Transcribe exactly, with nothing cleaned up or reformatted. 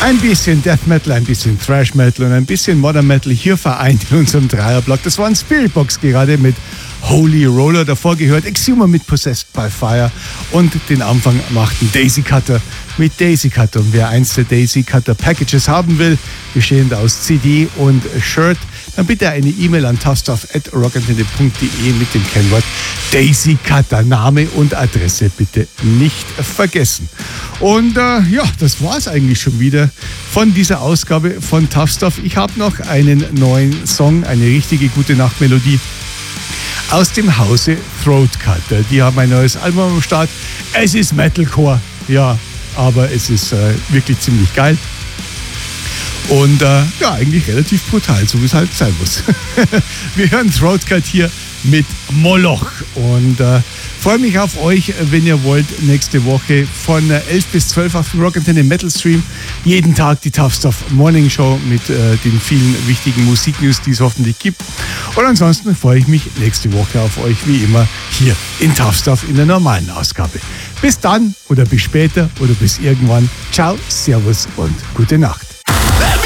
Ein bisschen Death Metal, ein bisschen Thrash Metal und ein bisschen Modern Metal hier vereint in unserem Dreierblock. Das war ein Spiritbox gerade mit Holy Roller. Davor gehört Exhumer mit Possessed by Fire und den Anfang machten Daisy Cutter mit Daisy Cutter. Und wer eins der Daisy Cutter Packages haben will, bestehend aus C D und Shirt, dann bitte eine E-Mail an toughstuff at rockantenne punkt de mit dem Kennwort Daisy Cutter. Name und Adresse bitte nicht vergessen. Und äh, ja, das war's eigentlich schon wieder von dieser Ausgabe von Tough Stuff. Ich habe noch einen neuen Song, eine richtige gute Nachtmelodie aus dem Hause Throatcutter. Die haben ein neues Album am Start. Es ist Metalcore, ja, aber es ist äh, wirklich ziemlich geil. Und äh, ja, eigentlich relativ brutal, so wie es halt sein muss. Wir hören Throatcut hier mit Moloch und äh, freue mich auf euch, wenn ihr wollt, nächste Woche von äh, elf bis zwölf auf dem Rockantenne Metal Stream. Jeden Tag die Tough Stuff Morning Show mit äh, den vielen wichtigen Musiknews, die es hoffentlich gibt. Und ansonsten freue ich mich nächste Woche auf euch, wie immer, hier in Tough Stuff in der normalen Ausgabe. Bis dann oder bis später oder bis irgendwann. Ciao, Servus und gute Nacht.